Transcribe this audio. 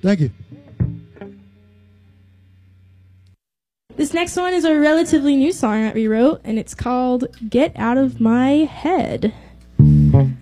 Thank you. This next one is a relatively new song that we wrote, and it's called Get Out of My Head.